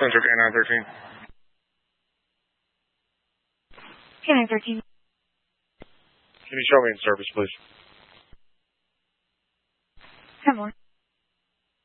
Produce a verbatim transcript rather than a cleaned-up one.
Central K nine thirteen. K nine thirteen. Can you show me in service, please? Come on.